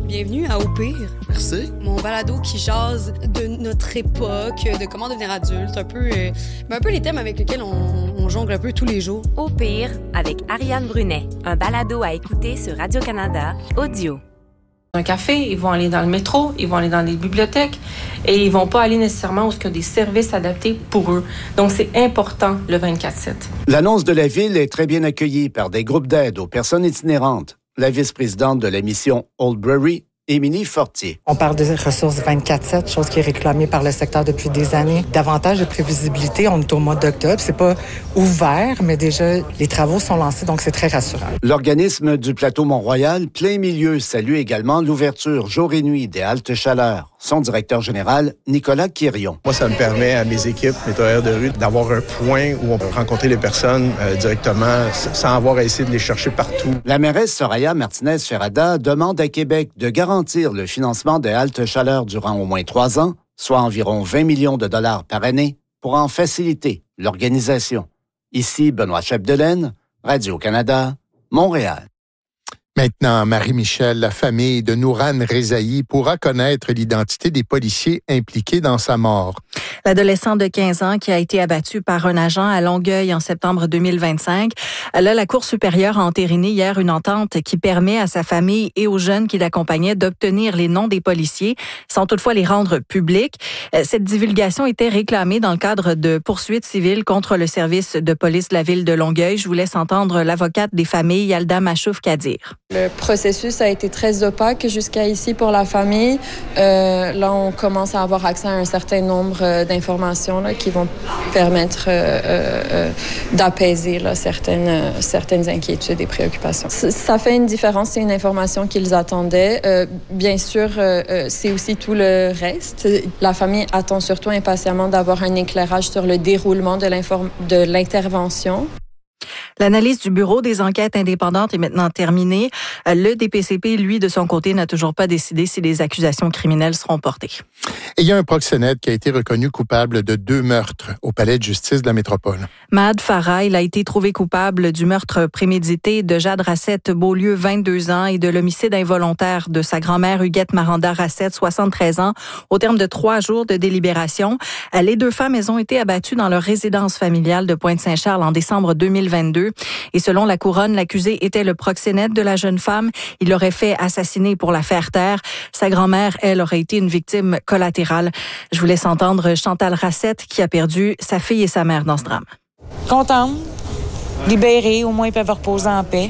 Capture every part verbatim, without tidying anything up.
Bienvenue à Au pire. Merci. Mon balado qui jase de notre époque, de comment devenir adulte, un peu, euh, un peu les thèmes avec lesquels on, on jongle un peu tous les jours. Au pire, avec Ariane Brunet, un balado à écouter sur Radio-Canada, audio. Un café, ils vont aller dans le métro, ils vont aller dans les bibliothèques et ils vont pas aller nécessairement où il y a des services adaptés pour eux. Donc, c'est important, le vingt-quatre sept. L'annonce de la Ville est très bien accueillie par des groupes d'aide aux personnes itinérantes. La vice-présidente de la mission Oldbury, Émilie Fortier. On parle de ressources vingt-quatre sept, chose qui est réclamée par le secteur depuis des années. Davantage de prévisibilité, on est au mois d'octobre. C'est pas ouvert, mais déjà, les travaux sont lancés, donc c'est très rassurant. L'organisme du plateau Mont-Royal, Plein Milieu, salue également l'ouverture jour et nuit des haltes chaleur. Son directeur général, Nicolas Quirion. Moi, ça me permet à mes équipes nettoyeurs de rue d'avoir un point où on peut rencontrer les personnes euh, directement sans avoir à essayer de les chercher partout. La mairesse Soraya Martinez-Ferrada demande à Québec de garantir le financement des haltes chaleur durant au moins trois ans, soit environ vingt millions de dollars par année, pour en faciliter l'organisation. Ici, Benoît Chapdelaine, Radio-Canada, Montréal. Maintenant, Marie-Michel, la famille de Nourane Rezaï pourra connaître l'identité des policiers impliqués dans sa mort. L'adolescent de quinze ans qui a été abattu par un agent à Longueuil en septembre deux mille vingt-cinq. Là, la Cour supérieure a entériné hier une entente qui permet à sa famille et aux jeunes qui l'accompagnaient d'obtenir les noms des policiers sans toutefois les rendre publics. Cette divulgation était réclamée dans le cadre de poursuites civiles contre le service de police de la ville de Longueuil. Je vous laisse entendre l'avocate des familles, Yalda Machouf-Kadir. Le processus a été très opaque jusqu'à ici pour la famille. Euh, là, on commence à avoir accès à un certain nombre d'informations là, qui vont permettre euh, euh, d'apaiser là, certaines, certaines inquiétudes et préoccupations. C- ça fait une différence, c'est une information qu'ils attendaient. Euh, bien sûr, euh, c'est aussi tout le reste. La famille attend surtout impatiemment d'avoir un éclairage sur le déroulement de, l'inform- de l'intervention. L'analyse du Bureau des enquêtes indépendantes est maintenant terminée. Le D P C P, lui, de son côté, n'a toujours pas décidé si les accusations criminelles seront portées. Et il y a un proxénète qui a été reconnu coupable de deux meurtres au palais de justice de la métropole. Mahad Farah, il a été trouvé coupable du meurtre prémédité de Jade Rassette Beaulieu, vingt-deux ans, et de l'homicide involontaire de sa grand-mère Huguette Maranda Rassette, soixante-treize ans, au terme de trois jours de délibération. Les deux femmes, elles ont été abattues dans leur résidence familiale de Pointe-Saint-Charles en décembre deux mille vingt-deux. Et selon la couronne, l'accusé était le proxénète de la jeune femme. Il l'aurait fait assassiner pour la faire taire. Sa grand-mère, elle, aurait été une victime collatérale. Je vous laisse entendre Chantal Rassette qui a perdu sa fille et sa mère dans ce drame. Contente, libérée, au moins ils peuvent reposer en paix.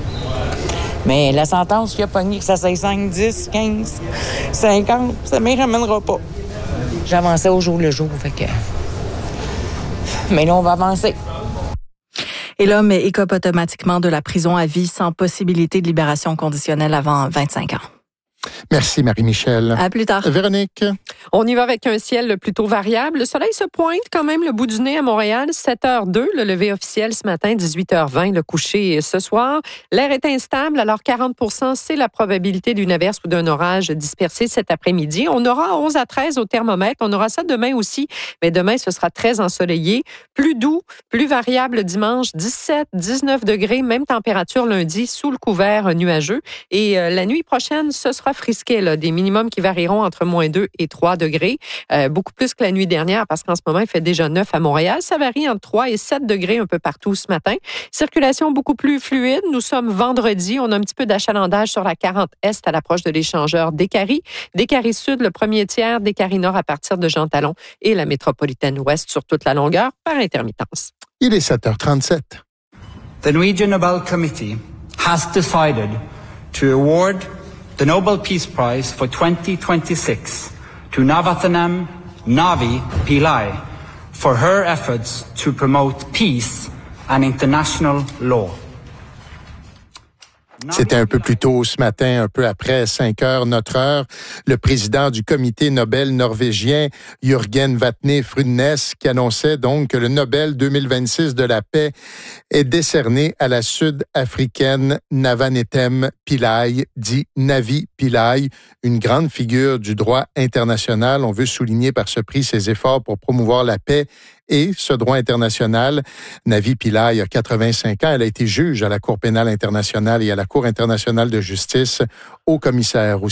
Mais la sentence qui a pogné, que ça soit cinq, dix, quinze, cinquante, ça ne m'y ramènera pas. J'avançais au jour le jour, fait que... Mais là, on va avancer. Et l'homme écope automatiquement de la prison à vie sans possibilité de libération conditionnelle avant vingt-cinq ans. Merci Marie-Michel. À plus tard. Véronique. On y va avec un ciel plutôt variable. Le soleil se pointe quand même le bout du nez à Montréal. sept heures deux, le lever officiel ce matin, dix-huit heures vingt, le coucher ce soir. L'air est instable, alors quarante pour cent, c'est la probabilité d'une averse ou d'un orage dispersé cet après-midi. On aura onze à treize au thermomètre. On aura ça demain aussi, mais demain, ce sera très ensoleillé. Plus doux, plus variable dimanche, dix-sept, dix-neuf degrés, même température lundi, sous le couvert nuageux. Et euh, la nuit prochaine, ce sera frisquet, là, des minimums qui varieront entre moins deux et trois degrés, euh, beaucoup plus que la nuit dernière parce qu'en ce moment, il fait déjà neuf à Montréal. Ça varie entre trois et sept degrés un peu partout ce matin. Circulation beaucoup plus fluide. Nous sommes vendredi. On a un petit peu d'achalandage sur la quarante Est à l'approche de l'échangeur Décarie. Décarie Sud, le premier tiers, Décarie Nord à partir de Jean Talon et la métropolitaine Ouest sur toute la longueur par intermittence. Il est sept heures trente-sept. The Norwegian Nobel Committee has decided to award the Nobel Peace Prize for twenty twenty-six to Navathanam Navi Pillai for her efforts to promote peace and international law. C'était un peu plus tôt ce matin, un peu après cinq heures, notre heure. Le président du comité Nobel norvégien, Jørgen Vatne Frudnes, qui annonçait donc que le Nobel deux mille vingt-six de la paix est décerné à la Sud-Africaine Navanethem Pillai, dit Navi Pillai, une grande figure du droit international. On veut souligner par ce prix ses efforts pour promouvoir la paix et ce droit international. Navi Pillai a quatre-vingt-cinq ans. Elle a été juge à la Cour pénale internationale et à la Cour internationale de justice, haut commissaire aussi